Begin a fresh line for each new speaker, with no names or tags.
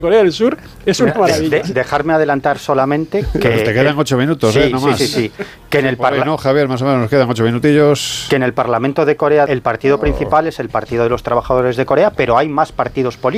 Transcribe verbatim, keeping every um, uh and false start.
Corea del Sur es una maravilla.
De, dejarme adelantar solamente que...
Pero te quedan ocho minutos,
sí,
¿eh? No
sí,
más.
sí, sí. Que en el
Parla- no, Javier, más o menos nos quedan ocho minutillos.
Que en el Parlamento de Corea el partido principal es el Partido de los Trabajadores de Corea, pero hay más partidos políticos.